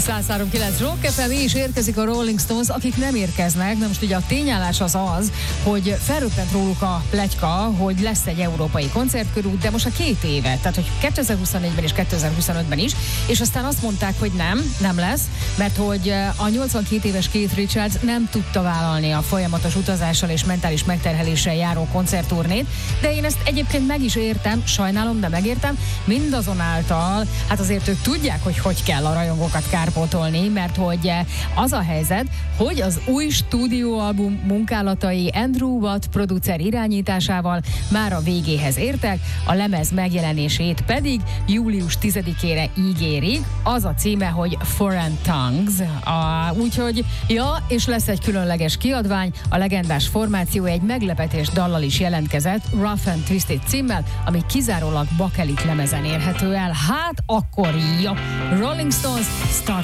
103.9 Rock FM, és érkezik a Rolling Stones, akik nem érkeznek. De most ugye a tényállás az, hogy felröppent róluk a pletyka, hogy lesz egy európai koncertkörút, de most a 2 éve, tehát hogy 2024-ben és 2025-ben is, és aztán azt mondták, hogy nem lesz, mert hogy a 82 éves Keith Richards nem tudta vállalni a folyamatos utazással és mentális megterheléssel járó koncertturnét, de én ezt egyébként meg is értem, sajnálom, de megértem, mindazonáltal, hát azért ők tudják, hogy kell a rajongókat kárpótolni, mert hogy az a helyzet, hogy az új stúdióalbum munkálatai Andrew Watt producer irányításával már a végéhez értek, a lemez megjelenését pedig július 10-ére ígérik. Az a címe, hogy Foreign Tongues. Úgyhogy, és lesz egy különleges kiadvány, a legendás formáció egy meglepetés dallal is jelentkezett, Rough and Twisted címmel, ami kizárólag bakelit lemezen érhető el. Hát akkor jó! Rolling Stones, Start